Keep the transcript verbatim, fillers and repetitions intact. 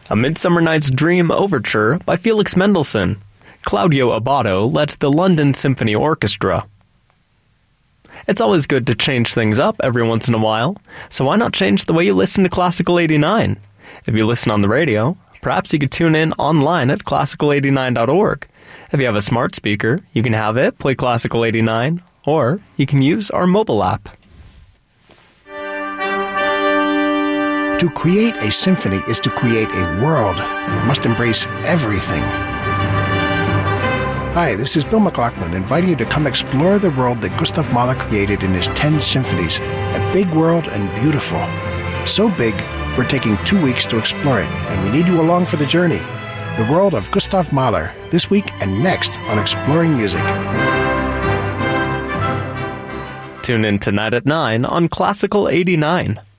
A Midsummer Night's Dream Overture by Felix Mendelssohn. Claudio Abbado led the London Symphony Orchestra. It's always good to change things up every once in a while, so why not change the way you listen to Classical eighty-nine? If you listen on the radio, perhaps you could tune in online at classical eighty-nine dot org. If you have a smart speaker, you can have it play Classical eighty-nine, or you can use our mobile app. To create a symphony is to create a world that must embrace everything. Hi, this is Bill McLaughlin, inviting you to come explore the world that Gustav Mahler created in his ten symphonies. A big world and beautiful. So big, we're taking two weeks to explore it, and we need you along for the journey. The world of Gustav Mahler, this week and next on Exploring Music. Tune in tonight at nine on Classical eighty-nine.